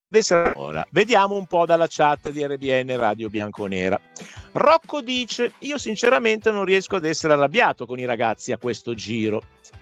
Ora, vediamo un po' dalla chat di RBN Radio Bianconera. Rocco dice: io sinceramente non riesco ad essere arrabbiato con i ragazzi a questo giro.